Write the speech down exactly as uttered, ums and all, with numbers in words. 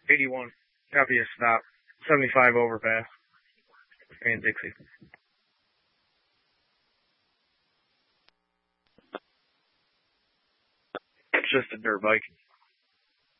eighty-one. Copy a stop. seventy-five overpass. And Dixie. It's just a dirt bike.